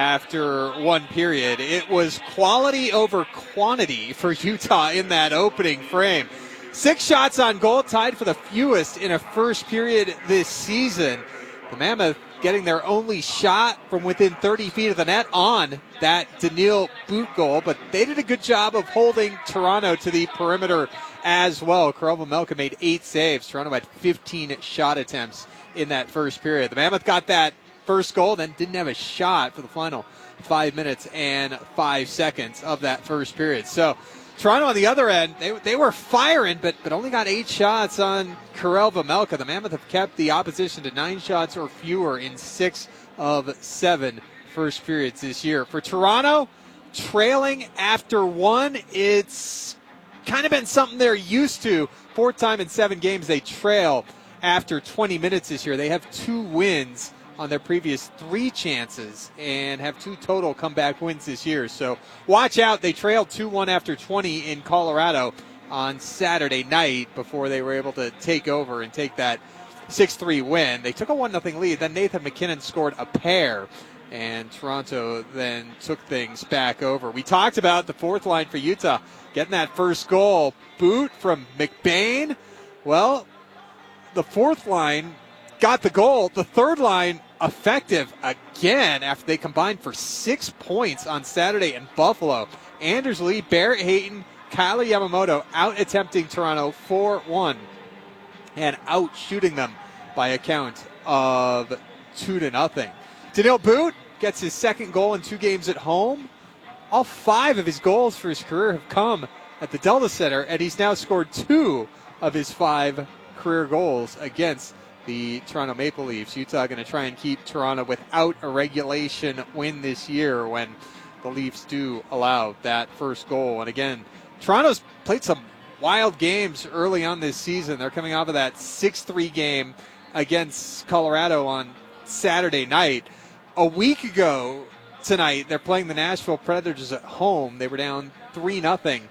after one period. It was quality over quantity for Utah in that opening frame. 6 shots on goal, tied for the fewest in a first period this season. The Mammoth getting their only shot from within 30 feet of the net on that Daniil Boot goal, but they did a good job of holding Toronto to the perimeter as well. Karel Vejmelka made 8 saves. Toronto had 15 shot attempts in that first period. The Mammoth got that first goal, then didn't have a shot for the final 5 minutes and 5 seconds of that first period. So Toronto on the other end, they were firing, but only got 8 shots on Karel Vejmelka. The Mammoth have kept the opposition to 9 shots or fewer in 6 of 7 first periods this year. For Toronto, trailing after 1, it's kind of been something they're used to. 4th time in 7 games they trail after 20 minutes this year. They have 2 wins on their previous 3 chances and have 2 total comeback wins this year. So watch out. They trailed 2-1 after 20 in Colorado on Saturday night before they were able to take over and take that 6-3 win. They took a 1-0 lead. Then Nathan McKinnon scored a pair, and Toronto then took things back over. We talked about the 4th line for Utah getting that first goal. Boot from McBain. Well, the 4th line got the goal. The 3rd line effective again after they combined for 6 points on Saturday in Buffalo. Anders Lee, Barrett Hayton, Kyler Yamamoto out attempting Toronto 4-1 and out shooting them by a count of 2-0. Daniil Boot gets his 2nd goal in 2 games at home. All 5 of his goals for his career have come at the Delta Center, and he's now scored 2 of his 5 career goals against the Toronto Maple Leafs. Utah going to try and keep Toronto without a regulation win this year when the Leafs do allow that first goal. And again, Toronto's played some wild games early on this season. They're coming off of that 6-3 game against Colorado on Saturday night. A week ago tonight, they're playing the Nashville Predators at home. They were down 3-0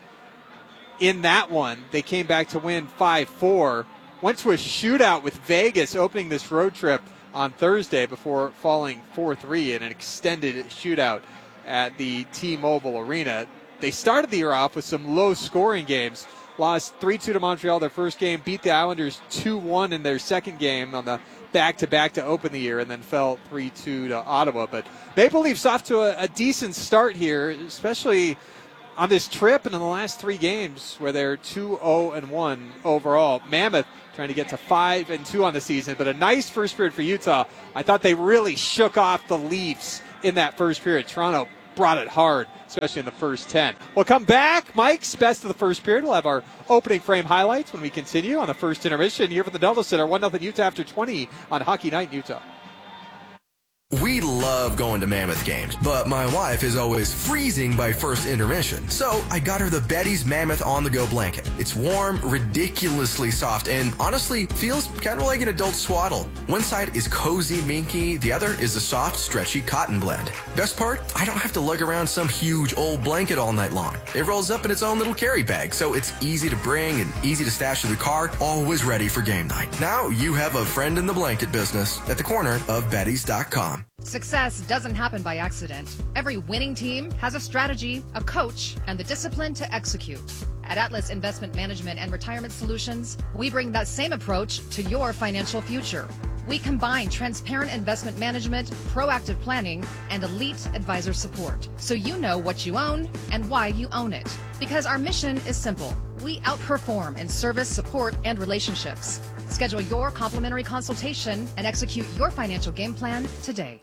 in that one. They came back to win 5-4. Went to a shootout with Vegas opening this road trip on Thursday before falling 4-3 in an extended shootout at the T-Mobile Arena. They started the year off with some low-scoring games. Lost 3-2 to Montreal their first game, beat the Islanders 2-1 in their second game on the back-to-back to open the year and then fell 3-2 to Ottawa. But Maple Leafs off to a decent start here, especially on this trip and in the last 3 games where they're 2-0-1 overall. Mammoth trying to get to 5-2 on the season, but a nice first period for Utah. I thought they really shook off the Leafs in that first period. Toronto brought it hard, especially in the first 10. We'll come back. Mike's best of the first period. We'll have our opening frame highlights when we continue on the first intermission here from the Delta Center. 1-0 Utah after 20 on Hockey Night in Utah. We love going to Mammoth games, but my wife is always freezing by first intermission. So I got her the Betty's Mammoth on-the-go blanket. It's warm, ridiculously soft, and honestly feels kind of like an adult swaddle. One side is cozy, minky, the other is a soft, stretchy cotton blend. Best part, I don't have to lug around some huge old blanket all night long. It rolls up in its own little carry bag, so it's easy to bring and easy to stash in the car, always ready for game night. Now you have a friend in the blanket business at the corner of Bettys.com. Success doesn't happen by accident. Every winning team has a strategy, a coach, and the discipline to execute. At Atlas Investment Management and Retirement Solutions, we bring that same approach to your financial future. We combine transparent investment management, proactive planning, and elite advisor support, so you know what you own and why you own it. Because our mission is simple. We outperform in service, support, and relationships. Schedule your complimentary consultation and execute your financial game plan today.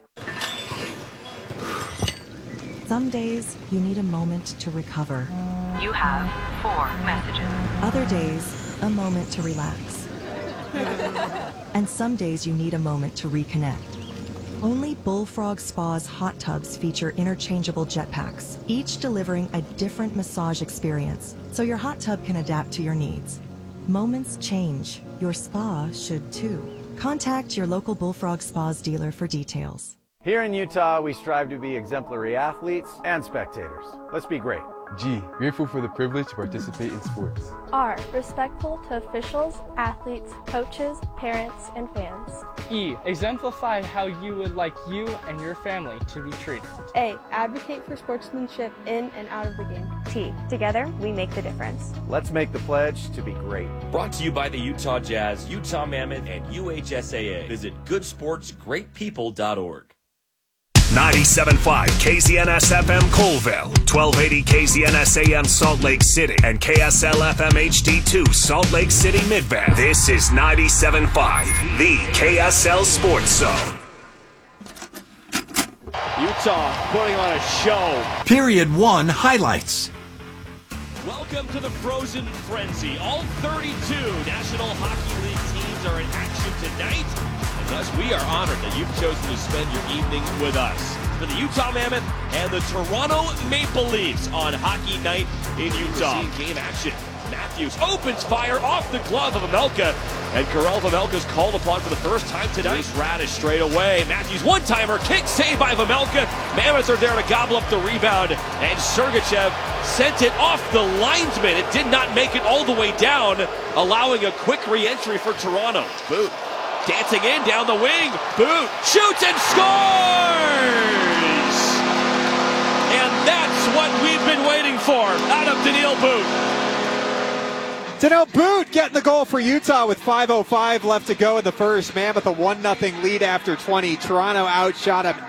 Some days you need a moment to recover. You have 4 messages. Other days, a moment to relax. And some days you need a moment to reconnect. Only Bullfrog Spa's hot tubs feature interchangeable jetpacks, each delivering a different massage experience, so your hot tub can adapt to your needs. Moments change. Your spa should too. Contact your local Bullfrog Spas dealer for details. Here in Utah, we strive to be exemplary athletes and spectators. Let's be great. G, grateful for the privilege to participate in sports. R, respectful to officials, athletes, coaches, parents, and fans. E, exemplify how you would like you and your family to be treated. A, advocate for sportsmanship in and out of the game. T, together we make the difference. Let's make the pledge to be great. Brought to you by the Utah Jazz, Utah Mammoth, and UHSAA. Visit goodsportsgreatpeople.org. 97.5 KZNS FM Colville, 1280 KZNS AM Salt Lake City, and KSL FM HD2 Salt Lake City Midband. This is 97.5, the KSL Sports Zone. Utah putting on a show. Period 1 highlights. Welcome to the Frozen Frenzy. All 32 National Hockey League teams are in action tonight. Thus, we are honored that you've chosen to spend your evening with us for the Utah Mammoth and the Toronto Maple Leafs on Hockey Night in Utah. Game action. Matthews opens fire off the glove of Vejmelka, and Karel Vejmelka's called upon for the first time tonight. Radish straight away. Matthews one-timer, kick saved by Vejmelka. Mammoths are there to gobble up the rebound, and Sergachev sent it off the linesman. It did not make it all the way down, allowing a quick re-entry for Toronto. Boot. Dancing in down the wing. Boot shoots and scores! And that's what we've been waiting for out of Daniil But. Daniil But getting the goal for Utah with 5:05 left to go in the first. Mammoth a 1-0 lead after 20. Toronto outshot him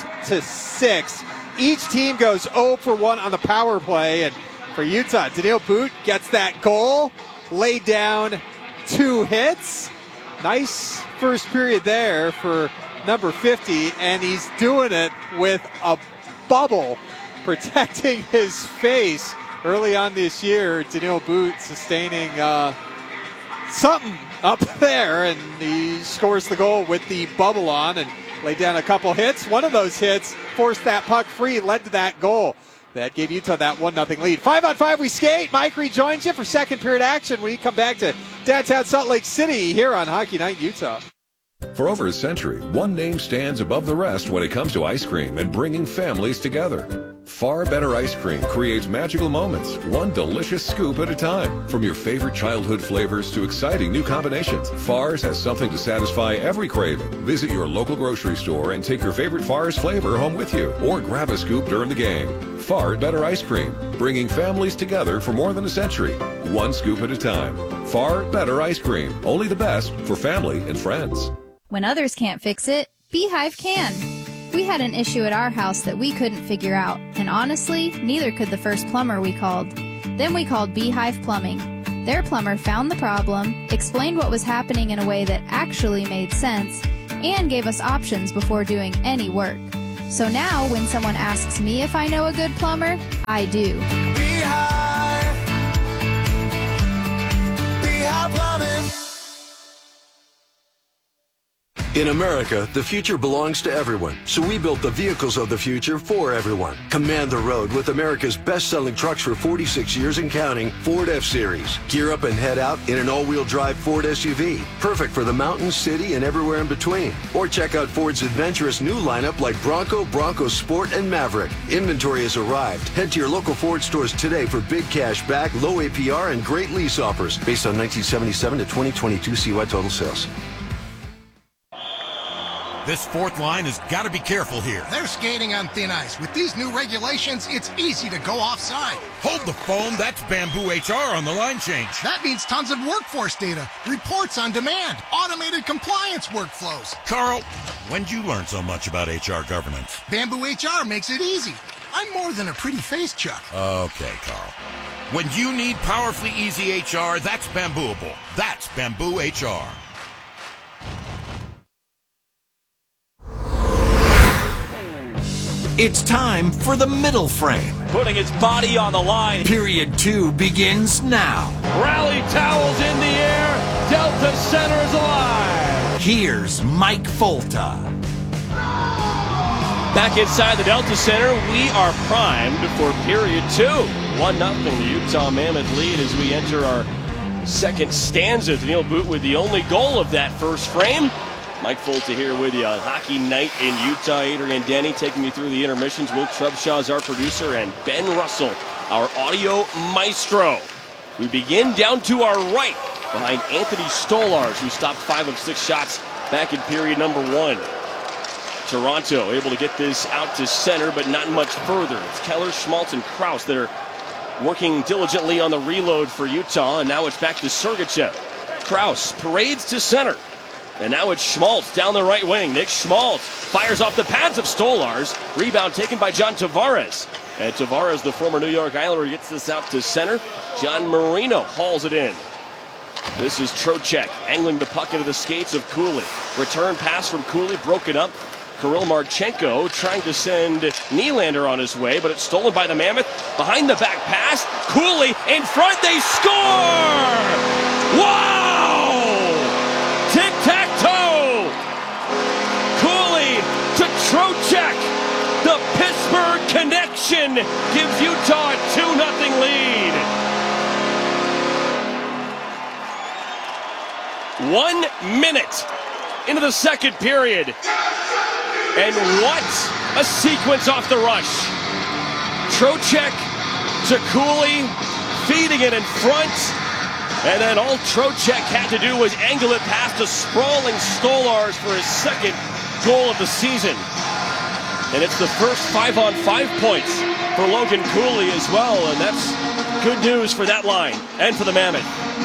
8-6. Each team goes 0 for 1 on the power play. And for Utah, Daniil But gets that goal, laid down 2 hits. Nice first period there for number 50, and he's doing it with a bubble protecting his face. Early on this year, Daniil But sustaining something up there, and he scores the goal with the bubble on and laid down a couple hits. One of those hits forced that puck free, led to that goal. That gave Utah that 1-0 lead. 5-on-5 we skate. Mike rejoins you for second period action when we come back to downtown Salt Lake City here on Hockey Night Utah. For over a century, one name stands above the rest when it comes to ice cream and bringing families together. Far Better Ice Cream creates magical moments, one delicious scoop at a time. From your favorite childhood flavors to exciting new combinations, Far's has something to satisfy every craving. Visit your local grocery store and take your favorite Far's flavor home with you, or grab a scoop during the game. Far Better Ice Cream, bringing families together for more than a century, one scoop at a time. Far Better Ice Cream, only the best for family and friends. When others can't fix it, Beehive can. We had an issue at our house that we couldn't figure out, and honestly, neither could the first plumber we called. Then we called Beehive Plumbing. Their plumber found the problem, explained what was happening in a way that actually made sense, and gave us options before doing any work. So now, when someone asks me if I know a good plumber, I do. Beehive Plumbing. In America, the future belongs to everyone, so we built the vehicles of the future for everyone. Command the road with America's best-selling trucks for 46 years and counting, Ford F-Series. Gear up and head out in an all-wheel drive Ford SUV, perfect for the mountains, city, and everywhere in between. Or check out Ford's adventurous new lineup like Bronco, Bronco Sport, and Maverick. Inventory has arrived. Head to your local Ford stores today for big cash back, low APR, and great lease offers based on 1977 to 2022 CY total sales. This fourth line has got to be careful here. They're skating on thin ice. With these new regulations, it's easy to go offside. Hold the phone. That's Bamboo HR on the line change. That means tons of workforce data, reports on demand, automated compliance workflows. Carl, when'd you learn so much about HR governance? Bamboo HR makes it easy. I'm more than a pretty face, Chuck. Okay, Carl. When you need powerfully easy HR, that's Bambooable. That's Bamboo HR. It's time for the middle frame. Putting his body on the line. Period 2 begins now. Rally towels in the air. Delta Center is alive. Here's Mike Folta. Back inside the Delta Center, we are primed for period 2. 1-0, the Utah Mammoth lead as we enter our second stanza. Daniil Boot with the only goal of that first frame. Mike Folta here with you. Hockey night in Utah. Adrian Denny taking me through the intermissions. Will Trubshaw is our producer, and Ben Russell, our audio maestro. We begin down to our right behind Anthony Stolars, who stopped 5 of 6 shots back in period number 1. Toronto able to get this out to center, but not much further. It's Keller, Schmaltz, and Kraus that are working diligently on the reload for Utah, and now it's back to Sergachev. Kraus parades to center. And now it's Schmaltz down the right wing. Nick Schmaltz fires off the pads of Stolars. Rebound taken by John Tavares. And Tavares, the former New York Islander, gets this out to center. John Marino hauls it in. This is Trocheck angling the puck into the skates of Cooley. Return pass from Cooley, broken up. Kirill Marchenko trying to send Nylander on his way, but it's stolen by the Mammoth. Behind the back pass, Cooley in front, they score! Wow! Tic-tac-toe! Cooley to Trocheck. The Pittsburgh connection gives Utah a 2-0 lead. 1 minute into the second period. And what a sequence off the rush. Trocheck to Cooley, feeding it in front. And then all Trocheck had to do was angle it past a sprawling Stolars for his second goal of the season. And it's the first 5-on-5 points for Logan Cooley as well. And that's good news for that line and for the Mammoth.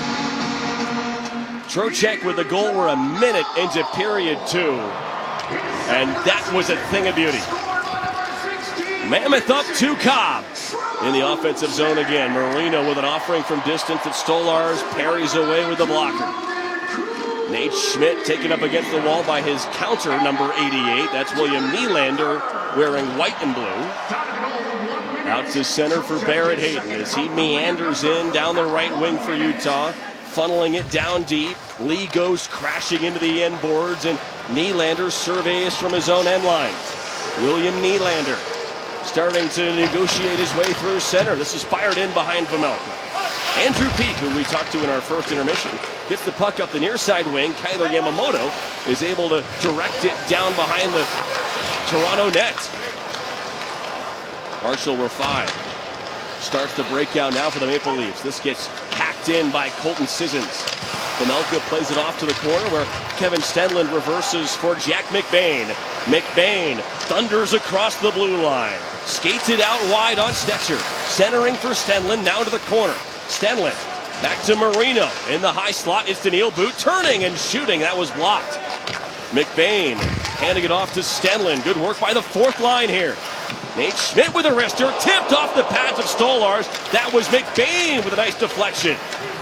Trocheck with the goal. We're a minute into period 2. And that was a thing of beauty. Mammoth up to Cobb. In the offensive zone again. Marino with an offering from distance at Stolars. Parries away with the blocker. Nate Schmidt taken up against the wall by his counter, number 88. That's William Nylander wearing white and blue. Out to center for Barrett Hayton as he meanders in down the right wing for Utah. Funneling it down deep. Lee goes crashing into the end boards, and Nylander surveys from his own end line. William Nylander starting to negotiate his way through center. This is fired in behind Vejmelka. Andrew Peak, who we talked to in our first intermission, gets the puck up the near side wing. Kyler Yamamoto is able to direct it down behind the Toronto net. Marshall Rafai starts the breakout now for the Maple Leafs. This gets hacked in by Colton Sissons. Vejmelka plays it off to the corner where Kevin Stenlund reverses for Jack McBain. McBain thunders across the blue line. Skates it out wide on Stetcher. Centering for Stenlund, now to the corner. Stenlund back to Marino. In the high slot, it's Daniil Boot turning and shooting. That was blocked. McBain handing it off to Stenlund. Good work by the fourth line here. Nate Schmidt with a wrister, tipped off the pads of Stolars. That was McBain with a nice deflection.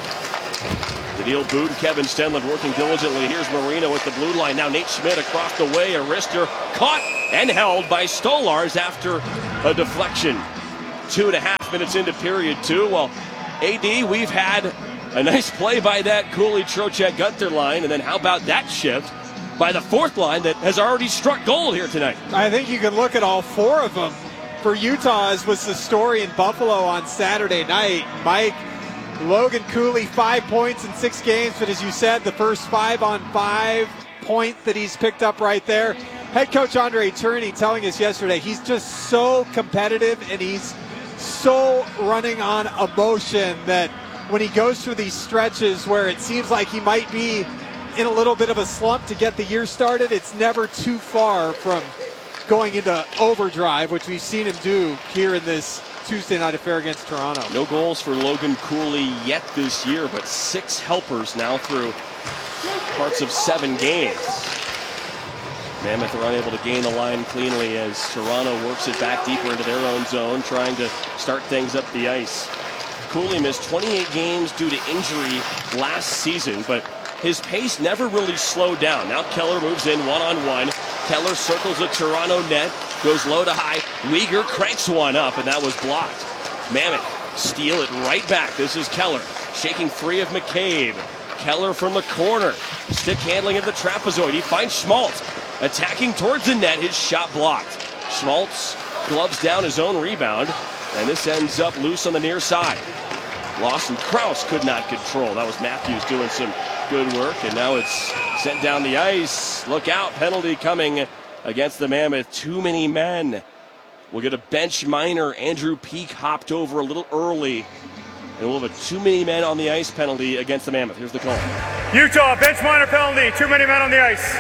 The deal boot, Kevin Stenlund working diligently. Here's Marino with the blue line. Now Nate Schmidt across the way, a wrister caught and held by Stolars after a deflection. 2.5 minutes into period 2. Well, AD, we've had a nice play by that Cooley, Trocheck, Gunther line, and then how about that shift by the fourth line that has already struck gold here tonight? I think you can look at all four of them. For Utah, as was the story in Buffalo on Saturday night. Mike, Logan Cooley, 5 points in 6 games, but as you said, the first 5-on-5 point that he's picked up right there. Head coach Andre Tourigny telling us yesterday he's just so competitive and he's so running on emotion that when he goes through these stretches where it seems like he might be in a little bit of a slump to get the year started, it's never too far from going into overdrive, which we've seen him do here in this Tuesday night affair against Toronto. No goals for Logan Cooley yet this year, but 6 helpers now through parts of 7 games. Mammoth are unable to gain the line cleanly as Toronto works it back deeper into their own zone, trying to start things up the ice. Cooley missed 28 games due to injury last season, but his pace never really slowed down. Now Keller moves in one-on-one. Keller circles the Toronto net, goes low to high. Weegar cranks one up, and that was blocked. Mammoth steal it right back. This is Keller, shaking free of McCabe. Keller from the corner, stick handling of the trapezoid. He finds Schmaltz, attacking towards the net. His shot blocked. Schmaltz gloves down his own rebound, and this ends up loose on the near side. Lawson Krause could not control. That was Matthews doing some good work, and now it's sent down the ice. Look out, penalty coming against the Mammoth. Too many men. We'll get a bench minor. Andrew Peak hopped over a little early, and we'll have a too many men on the ice penalty against the Mammoth. Here's the call. Utah, bench minor penalty. Too many men on the ice.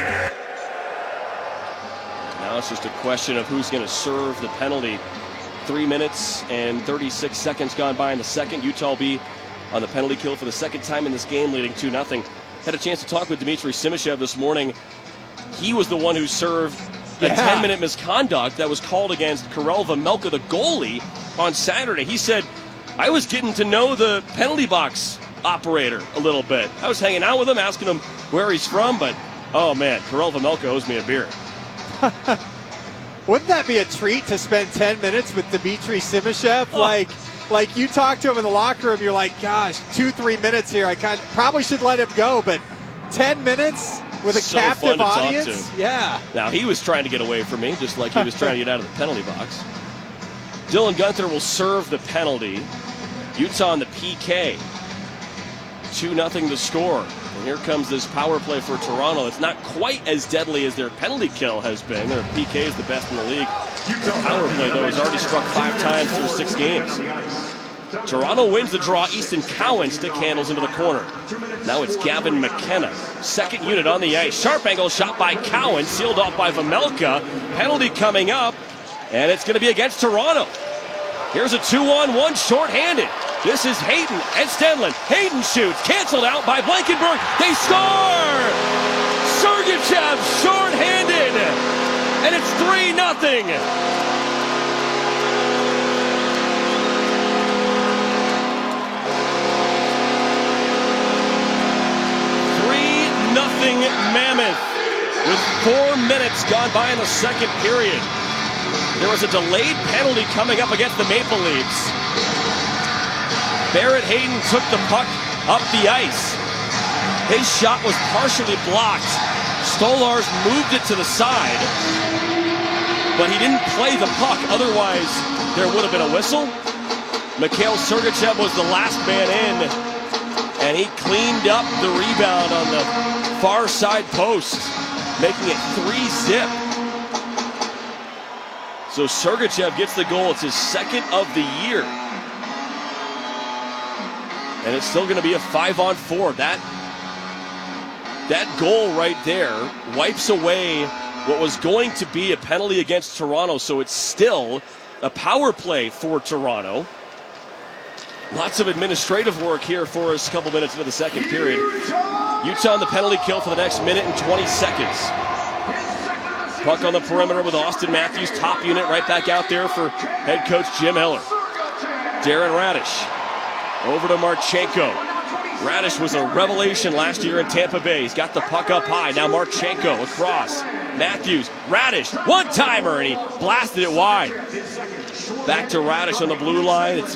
Now it's just a question of who's going to serve the penalty. 3 minutes and 36 seconds gone by in the second. Utah will be on the penalty kill for the second time in this game, leading 2-0. Had a chance to talk with Dmitry Simashev this morning. He was the one who served the 10-minute misconduct that was called against Karel Vejmelka, the goalie, on Saturday. He said, I was getting to know the penalty box operator a little bit. I was hanging out with him, asking him where he's from, but, oh man, Karel Vejmelka owes me a beer. Wouldn't that be a treat to spend 10 minutes with Dmitry Simashev? Oh. Like you talk to him in the locker room, you're like, gosh, 2-3 minutes here. I probably should let him go, but 10 minutes with a captive audience? Yeah. Now, he was trying to get away from me, just like he was trying to get out of the penalty box. Dylan Gunther will serve the penalty. Utah on the PK. 2-0 to score. And here comes this power play for Toronto. It's not quite as deadly as their penalty kill has been. Their PK is the best in the league. Their power play, though, has already struck 5 times through 6 games. Toronto wins the draw. Easton Cowan stick handles into the corner. Now it's Gavin McKenna. Second unit on the ice. Sharp angle shot by Cowan, sealed off by Vejmelka. Penalty coming up, and it's going to be against Toronto. Here's a 2-on-1 shorthanded. This is Hayden and Stenlund. Hayden shoots, canceled out by Blankenburg. They score! Sergachev shorthanded, and it's 3-0. Mammoth with 4 minutes gone by in the second period. There was a delayed penalty coming up against the Maple Leafs. Barrett Hayden took the puck up the ice. His shot was partially blocked. Stolars moved it to the side, but he didn't play the puck. Otherwise, there would have been a whistle. Mikhail Sergachev was the last man in, and he cleaned up the rebound on the far side post, making it 3-0. So Sergachev gets the goal. It's his second of the year. And it's still going to be a 5-on-4. That goal right there wipes away what was going to be a penalty against Toronto. So it's still a power play for Toronto. Lots of administrative work here for us a couple minutes into the second period. Utah on the penalty kill for the next minute and 20 seconds. Puck on the perimeter with Austin Matthews, top unit, right back out there for head coach Jim Heller. Darren Radish over to Marchenko. Radish was a revelation last year in Tampa Bay. He's got the puck up high. Now Marchenko across. Matthews, Radish, one-timer, and he blasted it wide. Back to Radish on the blue line. It's